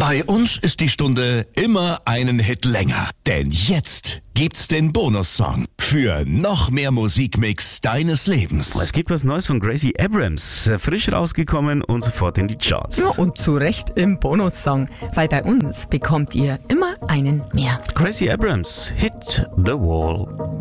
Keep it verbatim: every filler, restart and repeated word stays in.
Bei uns ist die Stunde immer einen Hit länger. Denn jetzt gibt's den Bonussong für noch mehr Musikmix deines Lebens. Es gibt was Neues von Gracie Abrams. Frisch rausgekommen und sofort in die Charts. Ja, und zu Recht im Bonussong, weil bei uns bekommt ihr immer einen mehr. Gracie Abrams, Hit the Wall.